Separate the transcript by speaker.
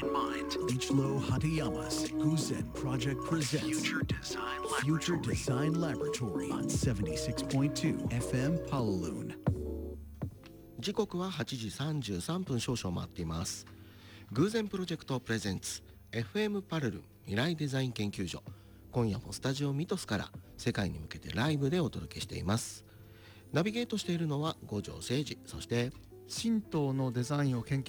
Speaker 1: Ichiro Hatayama's Guzen Project presents Future Design Laboratory on 76.2 FM Palaloon。
Speaker 2: 時刻は8時33分少々回っています。偶然プロジェクトプレゼンツ FM パルルン未来デザイン研究所、今夜もスタジオミトスから世界に向けてライブでお届けしています。ナビゲートしているのは五条誠二、そして
Speaker 3: 神道のデザインを研究